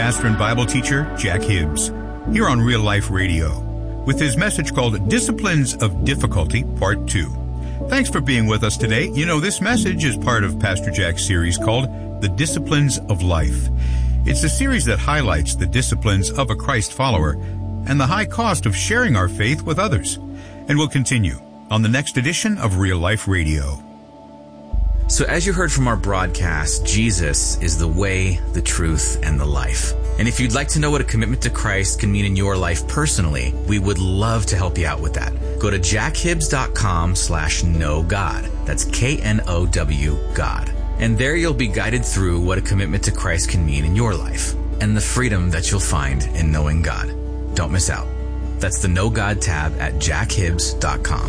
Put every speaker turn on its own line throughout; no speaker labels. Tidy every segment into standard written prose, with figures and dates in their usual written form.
pastor and Bible teacher Jack Hibbs, here on Real Life Radio, with his message called Disciplines of Difficulty, Part 2. Thanks for being with us today. You know, this message is part of Pastor Jack's series called The Disciplines of Life. It's a series that highlights the disciplines of a Christ follower and the high cost of sharing our faith with others. And we'll continue on the next edition of Real Life Radio.
So as you heard from our broadcast, Jesus is the way, the truth, and the life. And if you'd like to know what a commitment to Christ can mean in your life personally, we would love to help you out with that. Go to jackhibbs.com/knowgod. That's KNOW God. And there you'll be guided through what a commitment to Christ can mean in your life and the freedom that you'll find in knowing God. Don't miss out. That's the Know God tab at jackhibbs.com.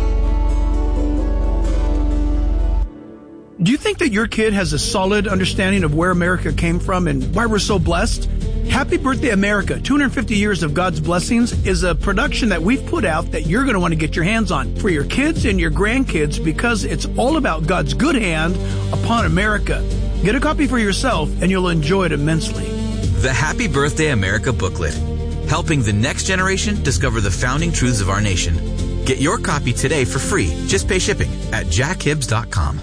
Do you think that your kid has a solid understanding of where America came from and why we're so blessed? Happy Birthday America, 250 Years of God's Blessings is a production that we've put out that you're going to want to get your hands on for your kids and your grandkids because it's all about God's good hand upon America. Get a copy for yourself and you'll enjoy it immensely.
The Happy Birthday America booklet, helping the next generation discover the founding truths of our nation. Get your copy today for free. Just pay shipping at jackhibbs.com.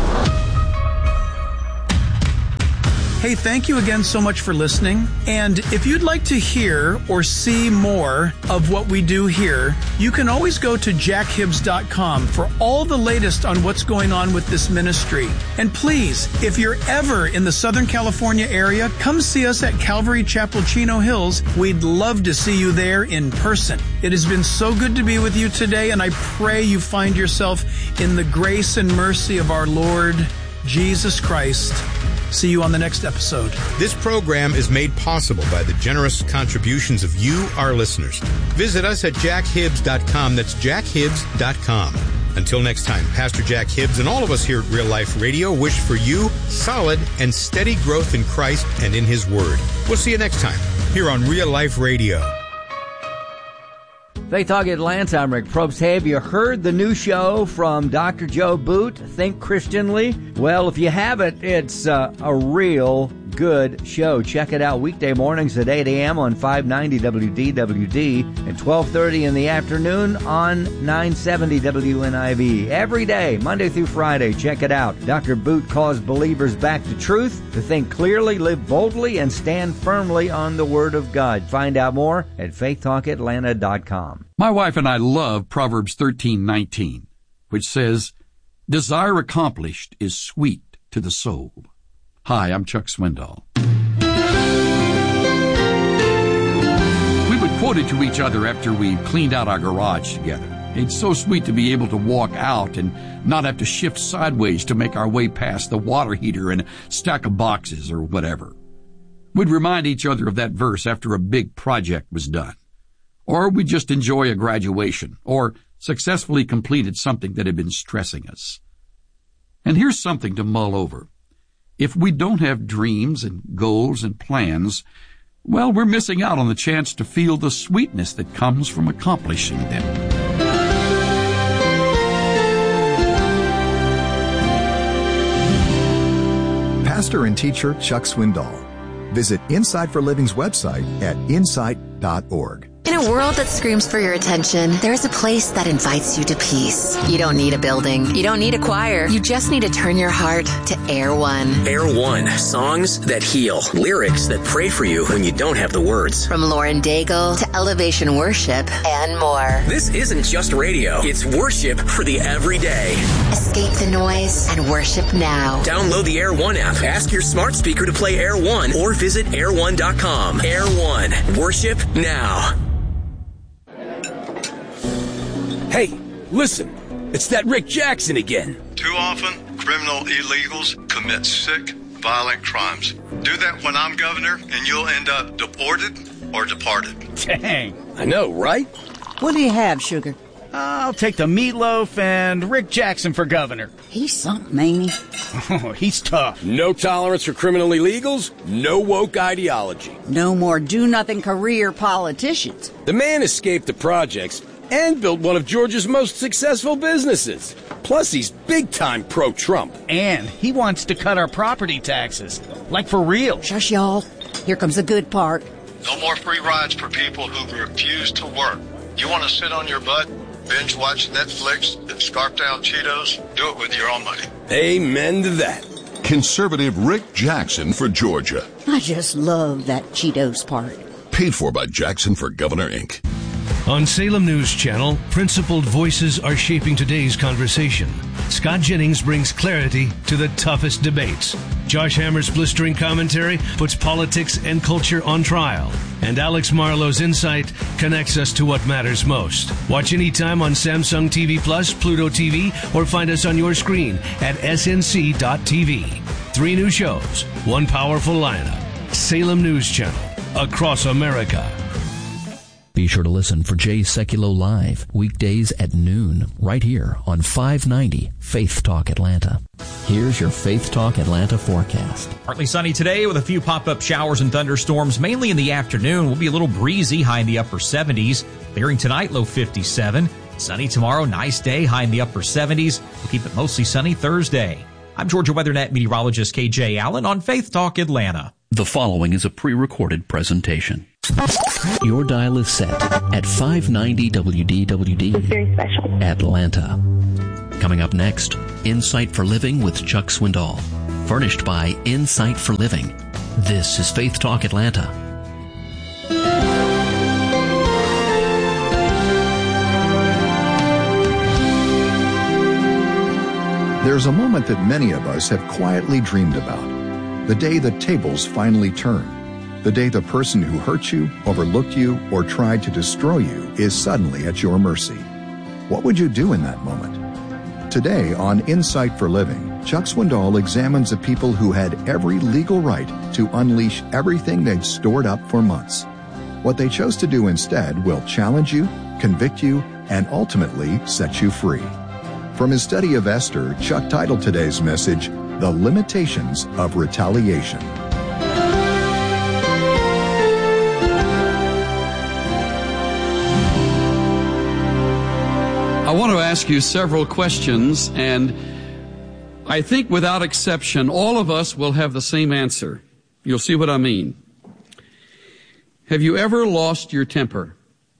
Hey, thank you again so much for listening. And if you'd like to hear or see more of what we do here, you can always go to jackhibbs.com for all the latest on what's going on with this ministry. And please, if you're ever in the Southern California area, come see us at Calvary Chapel, Chino Hills. We'd love to see you there in person. It has been so good to be with you today, and I pray you find yourself in the grace and mercy of our Lord Jesus Christ. See you on the next episode.
This program is made possible by the generous contributions of you, our listeners. Visit us at jackhibbs.com. That's jackhibbs.com. Until next time, Pastor Jack Hibbs and all of us here at Real Life Radio wish for you solid and steady growth in Christ and in His Word. We'll see you next time here on Real Life Radio.
Faith Talk Atlanta, I'm Rick Probst. Hey, have you heard the new show from Dr. Joe Boot, Think Christianly? Well, if you haven't, it's a real good show. Check it out weekday mornings at 8 a.m. on 590 WDWD and 12:30 in the afternoon on 970 WNIV. Every day, Monday through Friday. Check it out. Dr. Boot calls believers back to truth, to think clearly, live boldly, and stand firmly on the Word of God. Find out more at faithtalkatlanta.com.
My wife and I love Proverbs 13:19, which says, "Desire accomplished is sweet to the soul." Hi, I'm Chuck Swindoll. We would quote it to each other after we cleaned out our garage together. It's so sweet to be able to walk out and not have to shift sideways to make our way past the water heater and a stack of boxes or whatever. We'd remind each other of that verse after a big project was done. Or we'd just enjoy a graduation or successfully completed something that had been stressing us. And here's something to mull over. If we don't have dreams and goals and plans, well, we're missing out on the chance to feel the sweetness that comes from accomplishing them.
Pastor and teacher Chuck Swindoll. Visit Insight for Living's website at insight.org.
In a world that screams for your attention, there's a place that invites you to peace. You don't need a building. You don't need a choir. You just need to turn your heart to Air One.
Air One, songs that heal, lyrics that pray for you when you don't have the words.
From Lauren Daigle to Elevation Worship and more.
This isn't just radio. It's worship for the everyday.
Escape the noise and worship now.
Download the Air One app. Ask your smart speaker to play Air One or visit air1.com. Air One, worship now.
Hey, listen, it's that Rick Jackson again.
Too often, criminal illegals commit sick, violent crimes. Do that when I'm governor, and you'll end up deported or departed.
Dang. I know, right?
What do you have, Sugar?
I'll take the meatloaf and Rick Jackson for governor.
He's something, ain't he?
Oh, he's tough.
No tolerance for criminal illegals, no woke ideology.
No more do-nothing career politicians.
The man escaped the projects and built one of Georgia's most successful businesses. Plus, he's big-time pro-Trump.
And he wants to cut our property taxes. Like for real.
Shush, y'all. Here comes the good part.
No more free rides for people who refuse to work. You want to sit on your butt, binge watch Netflix, and scarf down Cheetos? Do it with your own money.
Amen to that.
Conservative Rick Jackson for Georgia.
I just love that Cheetos part.
Paid for by Jackson for Governor, Inc.
On Salem News Channel, principled voices are shaping today's conversation. Scott Jennings brings clarity to the toughest debates. Josh Hammer's blistering commentary puts politics and culture on trial. And Alex Marlowe's insight connects us to what matters most. Watch anytime on Samsung TV Plus, Pluto TV, or find us on your screen at snc.tv. 3 new shows, 1 powerful lineup. Salem News Channel, across America.
Be sure to listen for Jay Sekulow Live, weekdays at noon, right here on 590 Faith Talk Atlanta. Here's your Faith Talk Atlanta forecast.
Partly sunny today with a few pop-up showers and thunderstorms, mainly in the afternoon. Will be a little breezy, high in the upper 70s. Clearing tonight, low 57. Sunny tomorrow, nice day, high in the upper 70s. We'll keep it mostly sunny Thursday. I'm Georgia WeatherNet meteorologist KJ Allen on Faith Talk Atlanta.
The following is a pre-recorded presentation.
Your dial is set at 590 WDWD.
It's very special.
Atlanta. Coming up next, Insight for Living with Chuck Swindoll. Furnished by Insight for Living. This is Faith Talk Atlanta.
There's a moment that many of us have quietly dreamed about. The day the tables finally turn. The day the person who hurt you, overlooked you, or tried to destroy you is suddenly at your mercy. What would you do in that moment? Today on Insight for Living, Chuck Swindoll examines the people who had every legal right to unleash everything they'd stored up for months. What they chose to do instead will challenge you, convict you, and ultimately set you free. From his study of Esther, Chuck titled today's message, The Limitations of Retaliation.
I want to ask you several questions, and I think without exception, all of us will have the same answer. You'll see what I mean. Have you ever lost your temper?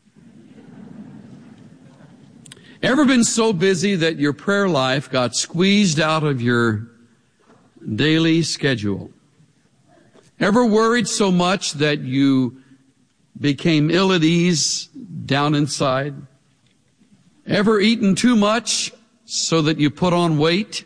Ever been so busy that your prayer life got squeezed out of your daily schedule? Ever worried so much that you became ill at ease down inside? Ever eaten too much so that you put on weight?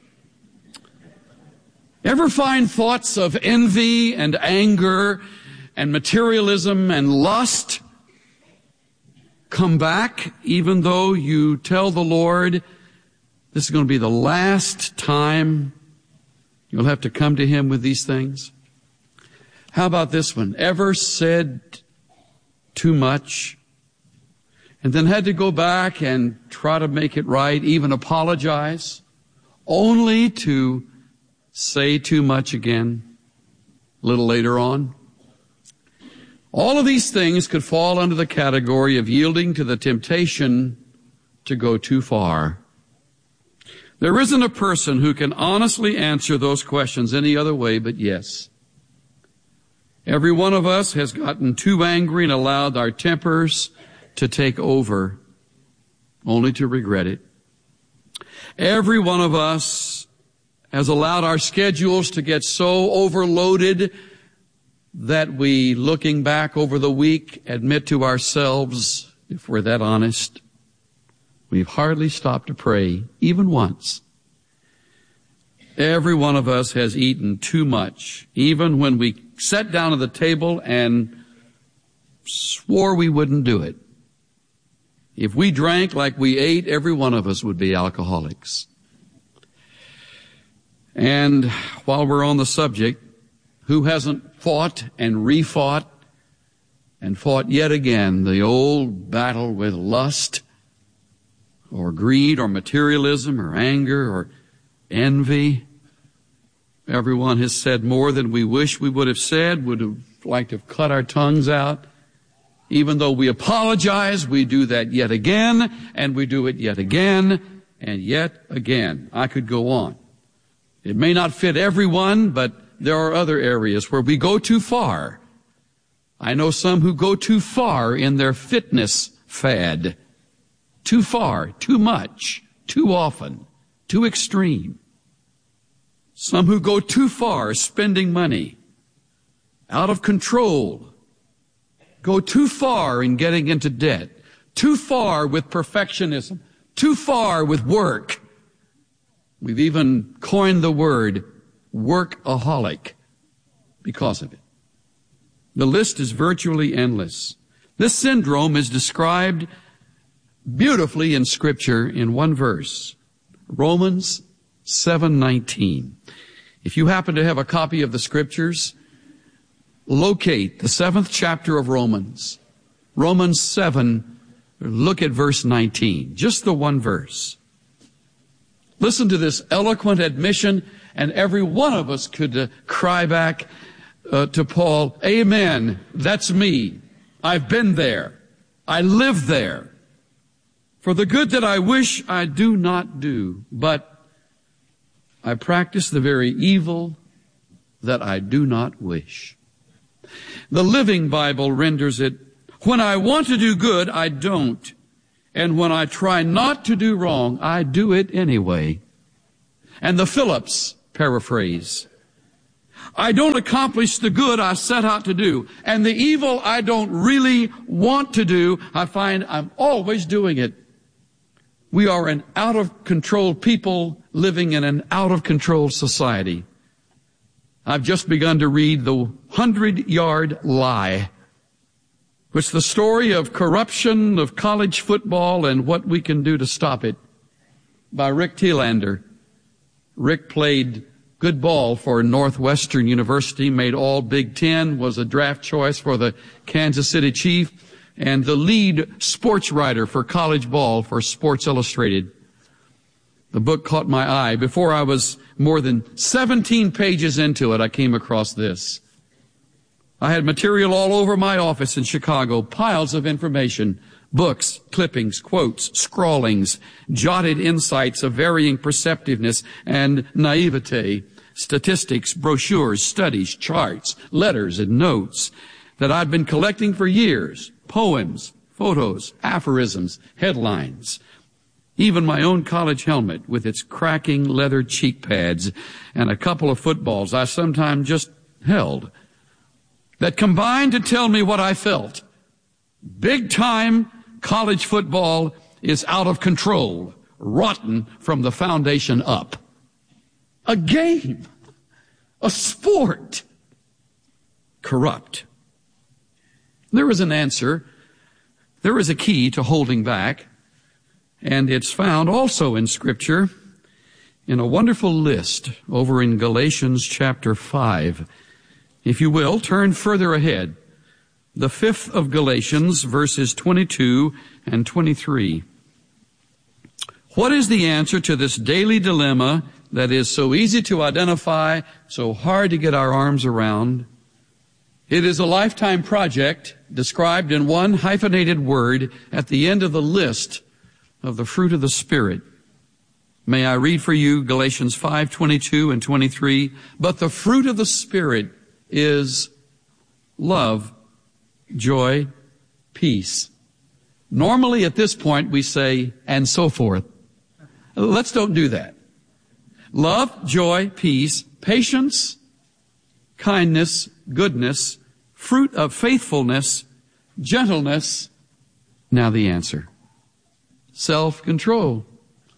Ever find thoughts of envy and anger and materialism and lust come back even though you tell the Lord this is going to be the last time you'll have to come to Him with these things? How about this one? Ever said too much and then had to go back and try to make it right, even apologize, only to say too much again a little later on? All of these things could fall under the category of yielding to the temptation to go too far. There isn't a person who can honestly answer those questions any other way but yes. Every one of us has gotten too angry and allowed our tempers to take over, only to regret it. Every one of us has allowed our schedules to get so overloaded that we, looking back over the week, admit to ourselves, if we're that honest, we've hardly stopped to pray, even once. Every one of us has eaten too much, even when we sat down at the table and swore we wouldn't do it. If we drank like we ate, every one of us would be alcoholics. And while we're on the subject, who hasn't fought and refought and fought yet again the old battle with lust or greed or materialism or anger or envy? Everyone has said more than we wish we would have said, would have liked to have cut our tongues out. Even though we apologize, we do that yet again, and we do it yet again, and yet again. I could go on. It may not fit everyone, but there are other areas where we go too far. I know some who go too far in their fitness fad. Too far, too much, too often, too extreme. Some who go too far spending money, out of control, go too far in getting into debt, too far with perfectionism, too far with work. We've even coined the word workaholic because of it. The list is virtually endless. This syndrome is described beautifully in Scripture in one verse, Romans 7:19. If you happen to have a copy of the Scriptures, locate the 7th chapter of Romans. Romans 7, look at verse 19, just the one verse. Listen to this eloquent admission, and every one of us could cry back to Paul, amen, that's me. I've been there. I live there. For the good that I wish I do not do, but I practice the very evil that I do not wish. The Living Bible renders it, when I want to do good, I don't. And when I try not to do wrong, I do it anyway. And the Phillips paraphrase, I don't accomplish the good I set out to do. And the evil I don't really want to do, I find I'm always doing it. We are an out-of-control people living in an out-of-control society. I've just begun to read The 100-Yard Lie, which is the story of corruption of college football and what we can do to stop it, by Rick Telander. Rick played good ball for Northwestern University, made all Big Ten, was a draft choice for the Kansas City Chiefs, and the lead sports writer for college ball for Sports Illustrated. The book caught my eye. Before I was more than 17 pages into it, I came across this. I had material all over my office in Chicago, piles of information, books, clippings, quotes, scrawlings, jotted insights of varying perceptiveness and naivete, statistics, brochures, studies, charts, letters, and notes that I'd been collecting for years, poems, photos, aphorisms, headlines, even my own college helmet with its cracking leather cheek pads and a couple of footballs I sometimes just held, that combined to tell me what I felt. Big time college football is out of control, rotten from the foundation up. A game, a sport, corrupt. There is an answer. There is a key to holding back, and it's found also in Scripture in a wonderful list over in Galatians chapter 5. If you will, turn further ahead. The 5th of Galatians, verses 22 and 23. What is the answer to this daily dilemma that is so easy to identify, so hard to get our arms around? It is a lifetime project described in one hyphenated word at the end of the list of the fruit of the Spirit. May I read for you Galatians 5:22 and 23. But the fruit of the Spirit is love, joy, peace. Normally at this point we say, and so forth. Let's don't do that. Love, joy, peace, patience, kindness, goodness, fruit of faithfulness, gentleness. Now the answer. Self-control.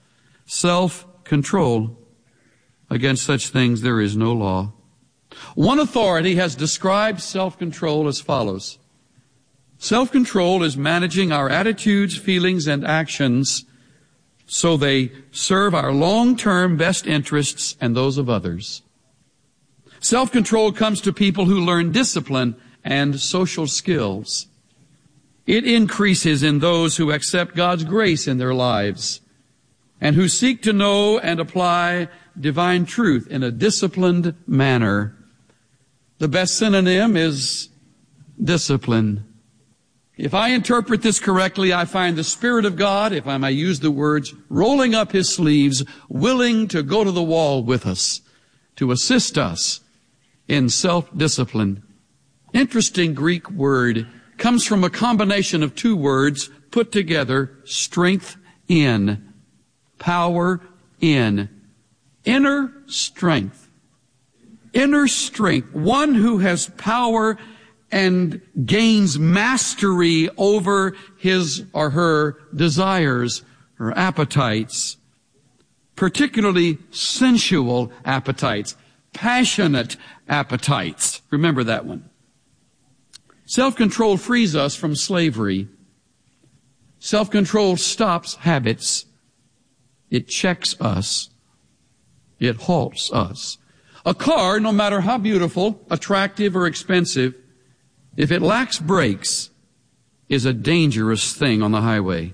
Self-control. Against such things there is no law. One authority has described self-control as follows. Self-control is managing our attitudes, feelings, and actions so they serve our long-term best interests and those of others. Self-control comes to people who learn discipline and social skills. It increases in those who accept God's grace in their lives and who seek to know and apply divine truth in a disciplined manner. The best synonym is discipline. If I interpret this correctly, I find the Spirit of God, if I may use the words, rolling up His sleeves, willing to go to the wall with us, to assist us in self-discipline. Interesting Greek word. Comes from a combination of two words put together, strength in, power in. Inner strength. Inner strength. One who has power and gains mastery over his or her desires or appetites, particularly sensual appetites, passionate appetites. Remember that one. Self-control frees us from slavery. Self-control stops habits. It checks us. It halts us. A car, no matter how beautiful, attractive, or expensive, if it lacks brakes, is a dangerous thing on the highway.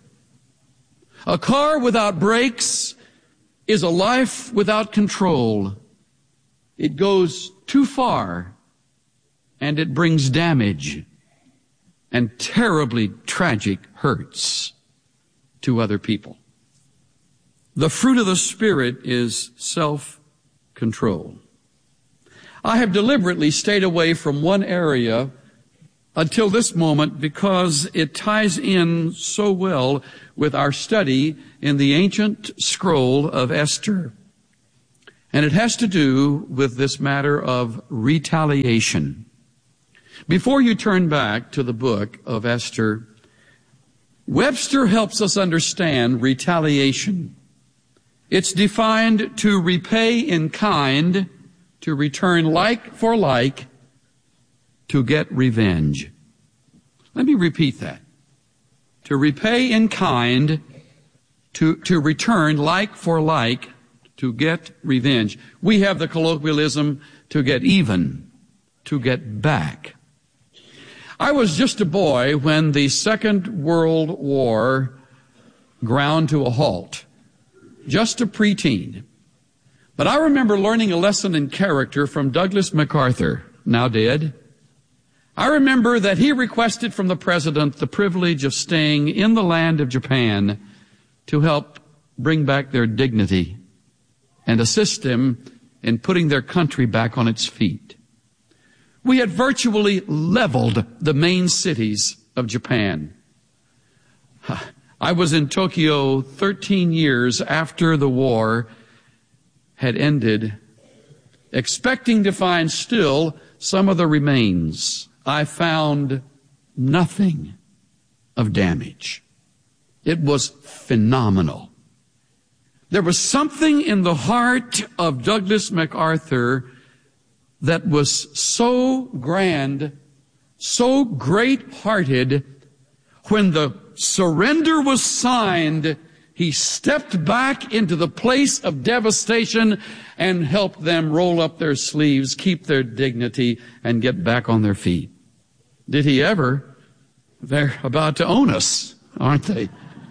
A car without brakes is a life without control. It goes too far, and it brings damage and terribly tragic hurts to other people. The fruit of the Spirit is self-control. I have deliberately stayed away from one area until this moment because it ties in so well with our study in the ancient scroll of Esther. And it has to do with this matter of retaliation. Before you turn back to the book of Esther, Webster helps us understand retaliation. It's defined to repay in kind, to return like for like, to get revenge. Let me repeat that. To repay in kind, to return like for like, to get revenge. We have the colloquialism to get even, to get back. I was just a boy when the Second World War ground to a halt. Just a preteen. But I remember learning a lesson in character from Douglas MacArthur, now dead. I remember that he requested from the president the privilege of staying in the land of Japan to help bring back their dignity and assist them in putting their country back on its feet. We had virtually leveled the main cities of Japan. I was in Tokyo 13 years after the war had ended, expecting to find still some of the remains. I found nothing of damage. It was phenomenal. There was something in the heart of Douglas MacArthur that was so grand, so great-hearted. When the surrender was signed, he stepped back into the place of devastation and helped them roll up their sleeves, keep their dignity, and get back on their feet. Did he ever? They're about to own us, aren't they?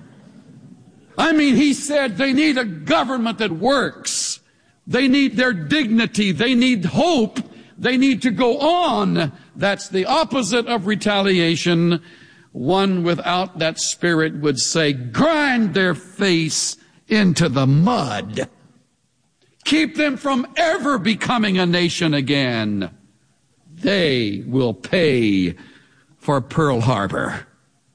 I mean, he said they need a government that works. They need their dignity. They need hope. They need to go on. That's the opposite of retaliation. One without that spirit would say, grind their face into the mud. Keep them from ever becoming a nation again. They will pay for Pearl Harbor.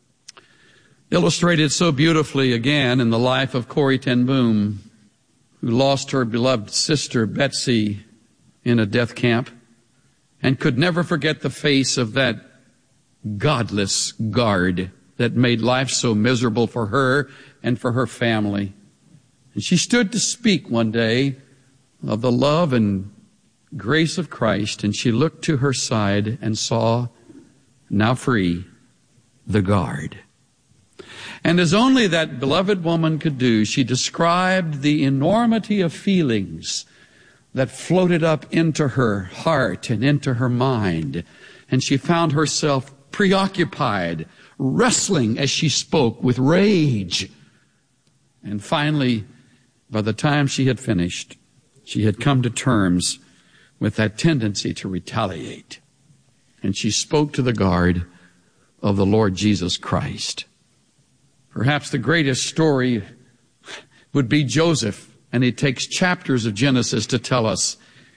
Illustrated so beautifully again in the life of Corrie ten Boom, who lost her beloved sister Betsy in a death camp and could never forget the face of that godless guard that made life so miserable for her and for her family. And she stood to speak one day of the love and grace of Christ, and she looked to her side and saw, now free, the guard. And as only that beloved woman could do, she described the enormity of feelings that floated up into her heart and into her mind. And she found herself preoccupied, wrestling as she spoke with rage. And finally, by the time she had finished, she had come to terms with that tendency to retaliate. And she spoke to the guard of the Lord Jesus Christ. Perhaps the greatest story would be Joseph, and it takes chapters of Genesis to tell us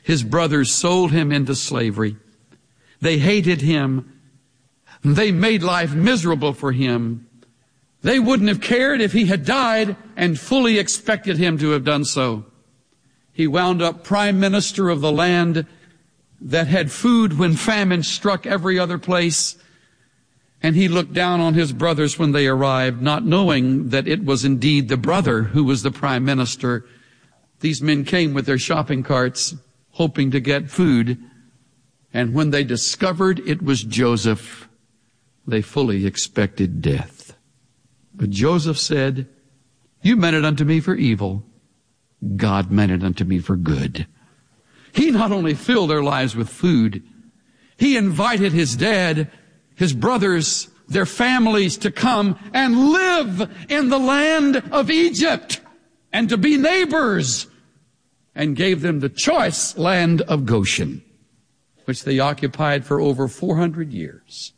his brothers sold him into slavery. They hated him. They made life miserable for him. They wouldn't have cared if he had died and fully expected him to have done so. He wound up prime minister of the land that had food when famine struck every other place. And he looked down on his brothers when they arrived, not knowing that it was indeed the brother who was the prime minister. These men came with their shopping carts, hoping to get food. And when they discovered it was Joseph, they fully expected death. But Joseph said, "You meant it unto me for evil. God meant it unto me for good." He not only filled their lives with food, he invited his dad, his brothers, their families to come and live in the land of Egypt and to be neighbors, and gave them the choice land of Goshen, which they occupied for over 400 years.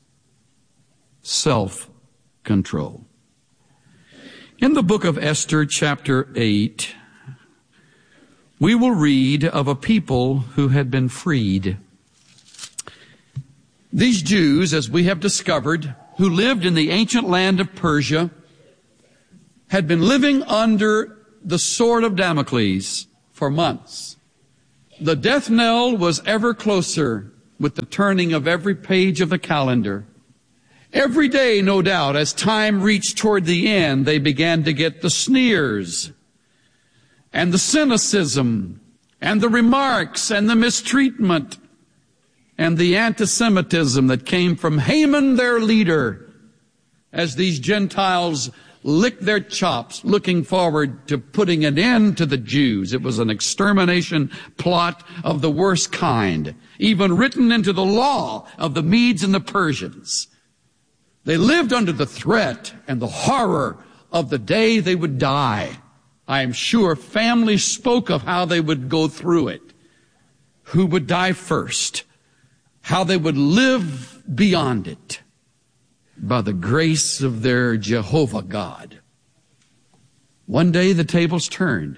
Self-control. In the book of Esther, chapter 8, we will read of a people who had been freed. These Jews, as we have discovered, who lived in the ancient land of Persia, had been living under the sword of Damocles for months. The death knell was ever closer with the turning of every page of the calendar. Every day, no doubt, as time reached toward the end, they began to get the sneers and the cynicism and the remarks and the mistreatment and the anti-Semitism that came from Haman, their leader, as these Gentiles licked their chops, looking forward to putting an end to the Jews. It was an extermination plot of the worst kind, even written into the law of the Medes and the Persians. They lived under the threat and the horror of the day they would die. I am sure families spoke of how they would go through it, who would die first, how they would live beyond it by the grace of their Jehovah God. One day the tables turned.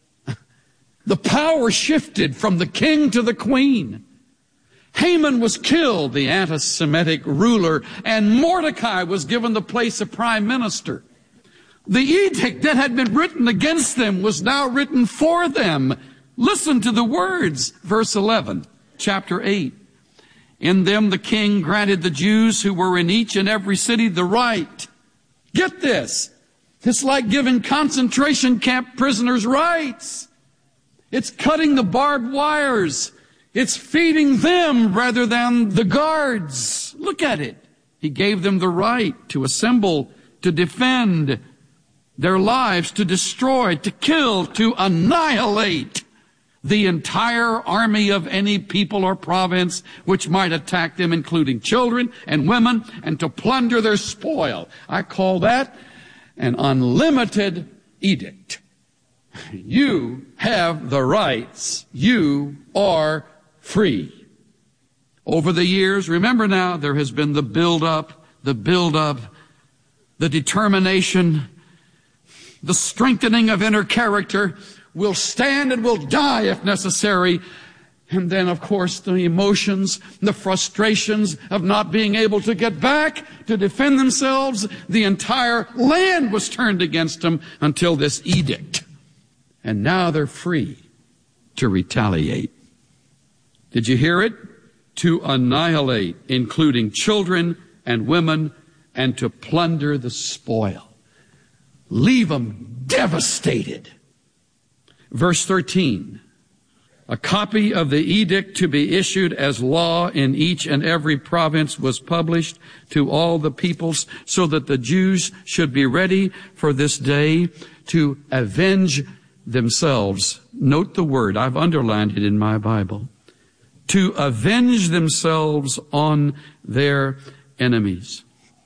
The power shifted from the king to the queen. Haman was killed, the anti-Semitic ruler, and Mordecai was given the place of prime minister. The edict that had been written against them was now written for them. Listen to the words, verse 11, chapter 8. In them the king granted the Jews who were in each and every city the right. Get this. It's like giving concentration camp prisoners rights. It's cutting the barbed wires. It's feeding them rather than the guards. Look at it. He gave them the right to assemble, to defend their lives, to destroy, to kill, to annihilate the entire army of any people or province which might attack them, including children and women, and to plunder their spoil. I call that an unlimited edict. You have the rights. You are free. Over the years, remember now, there has been the build-up, the determination, the strengthening of inner character. We'll stand and we'll die if necessary. And then, of course, the emotions, the frustrations of not being able to get back to defend themselves. The entire land was turned against them until this edict. And now they're free to retaliate. Did you hear it? To annihilate, including children and women, and to plunder the spoil. Leave them devastated. Verse 13. A copy of the edict to be issued as law in each and every province was published to all the peoples, so that the Jews should be ready for this day to avenge themselves. Note the word, I've underlined it in my Bible. To avenge themselves on their enemies.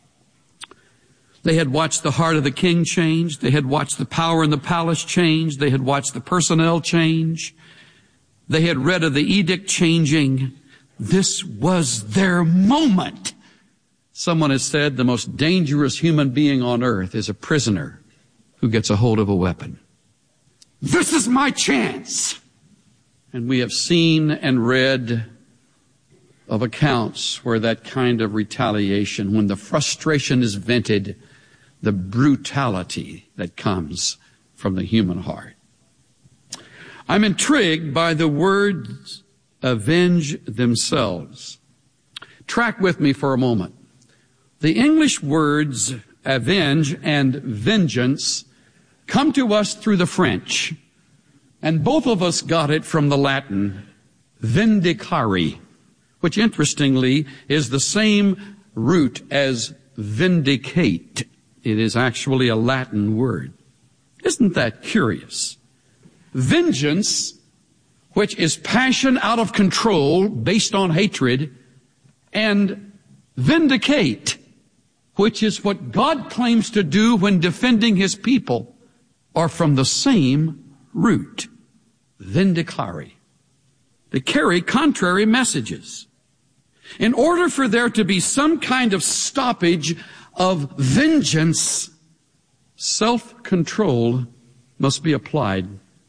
They had watched the heart of the king change. They had watched the power in the palace change. They had watched the personnel change. They had read of the edict changing. This was their moment. Someone has said the most dangerous human being on earth is a prisoner who gets a hold of a weapon. This is my chance. And we have seen and read of accounts where that kind of retaliation, when the frustration is vented, the brutality that comes from the human heart. I'm intrigued by the words avenge themselves. Track with me for a moment. The English words avenge and vengeance come to us through the French, and both of us got it from the Latin vindicare, which interestingly is the same root as vindicate. It is actually a Latin word. Isn't that curious? Vengeance, which is passion out of control based on hatred, and vindicate, which is what God claims to do when defending His people, are from the same root, vindicare. They carry contrary messages. In order for there to be some kind of stoppage of vengeance, self-control must be applied.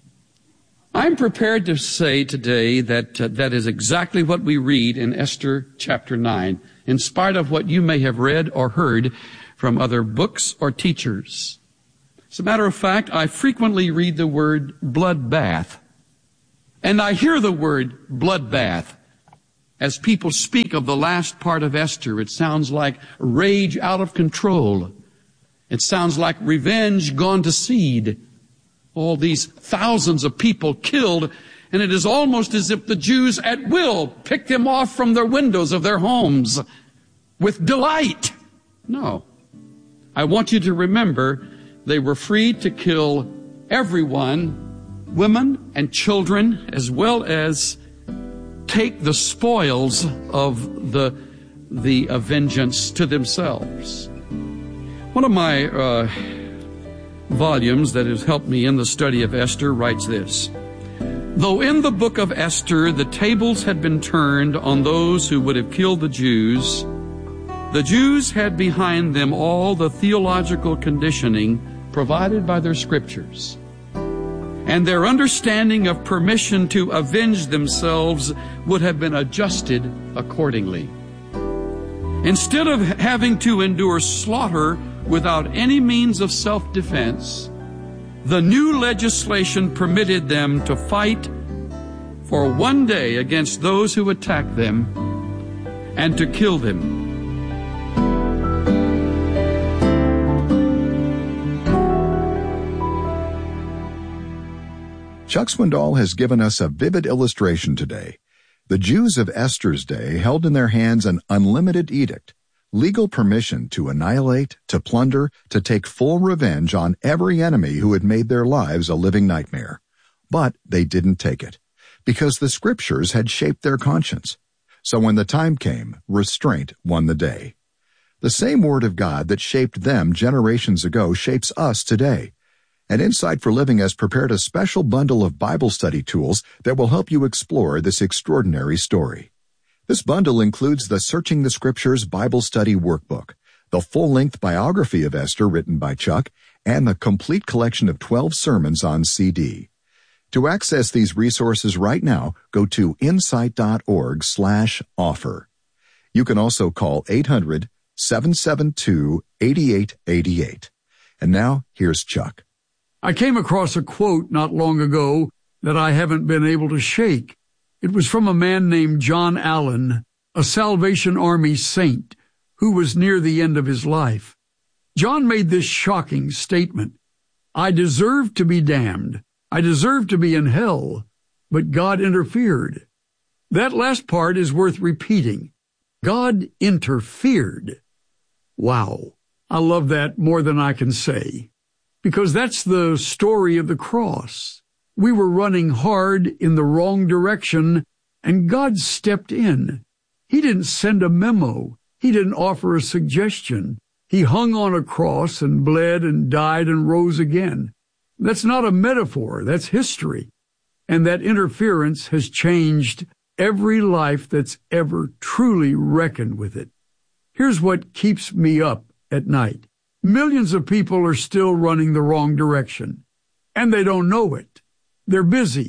I'm prepared to say today that that is exactly what we read in Esther chapter 9, in spite of what you may have read or heard from other books or teachers. As a matter of fact, I frequently read the word bloodbath, and I hear the word bloodbath. As people speak of the last part of Esther, it sounds like rage out of control. It sounds like revenge gone to seed. All these thousands of people killed, and it is almost as if the Jews at will picked them off from their windows of their homes with delight. No. I want you to remember they were free to kill everyone, women and children, as well as take the spoils of the vengeance to themselves. One of my volumes that has helped me in the study of Esther writes this: though in the book of Esther the tables had been turned on those who would have killed the Jews had behind them all the theological conditioning provided by their scriptures, and their understanding of permission to avenge themselves would have been adjusted accordingly. Instead of having to endure slaughter without any means of self-defense, the new legislation permitted them to fight for one day against those who attacked them and to kill them.
Chuck Swindoll has given us a vivid illustration today. The Jews of Esther's day held in their hands an unlimited edict, legal permission to annihilate, to plunder, to take full revenge on every enemy who had made their lives a living nightmare. But they didn't take it, because the scriptures had shaped their conscience. So when the time came, restraint won the day. The same word of God that shaped them generations ago shapes us today. And Insight for Living has prepared a special bundle of Bible study tools that will help you explore this extraordinary story. This bundle includes the Searching the Scriptures Bible Study Workbook, the full-length biography of Esther written by Chuck, and the complete collection of 12 sermons on CD. To access these resources right now, go to insight.org/offer. You can also call 800-772-8888. And now, here's Chuck.
I came across a quote not long ago that I haven't been able to shake. It was from a man named John Allen, a Salvation Army saint who was near the end of his life. John made this shocking statement: I deserved to be damned. I deserved to be in hell, but God interfered. That last part is worth repeating. God interfered. Wow. I love that more than I can say, because that's the story of the cross. We were running hard in the wrong direction, and God stepped in. He didn't send a memo. He didn't offer a suggestion. He hung on a cross and bled and died and rose again. That's not a metaphor. That's history. And that interference has changed every life that's ever truly reckoned with it. Here's what keeps me up at night. Millions of people are still running the wrong direction, and they don't know it. They're busy.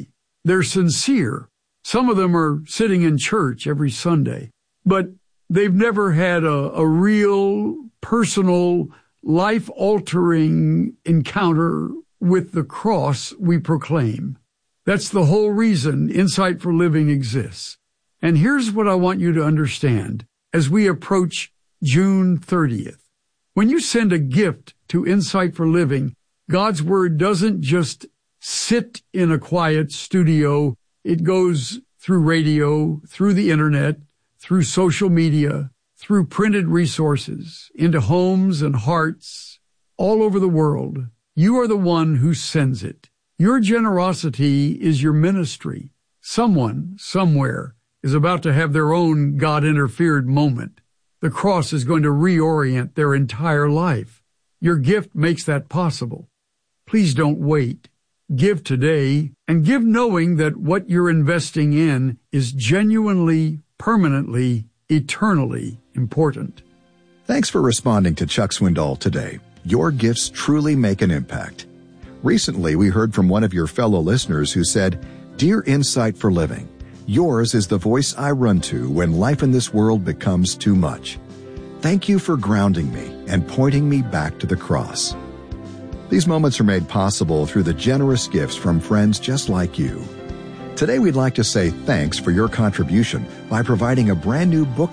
They're sincere. Some of them are sitting in church every Sunday, but they've never had a real, personal, life-altering encounter with the cross we proclaim. That's the whole reason Insight for Living exists. And here's what I want you to understand as we approach June 30th. When you send a gift to Insight for Living, God's Word doesn't just sit in a quiet studio. It goes through radio, through the internet, through social media, through printed resources, into homes and hearts all over the world. You are the one who sends it. Your generosity is your ministry. Someone, somewhere, is about to have their own God-interfered moment. The cross is going to reorient their entire life. Your gift makes that possible. Please don't wait. Give today, and give knowing that what you're investing in is genuinely, permanently, eternally important.
Thanks for responding to Chuck Swindoll today. Your gifts truly make an impact. Recently, we heard from one of your fellow listeners who said, "Dear Insight for Living, yours is the voice I run to when life in this world becomes too much. Thank you for grounding me and pointing me back to the cross." These moments are made possible through the generous gifts from friends just like you. Today, we'd like to say thanks for your contribution by providing a brand new book